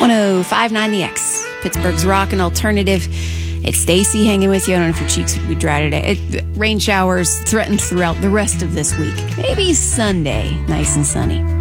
105.9 The X, Pittsburgh's rock and alternative. It's Stacy hanging with you. I don't know if your cheeks would be dry today. Rain showers threatened throughout the rest of this week. Maybe Sunday, nice and sunny.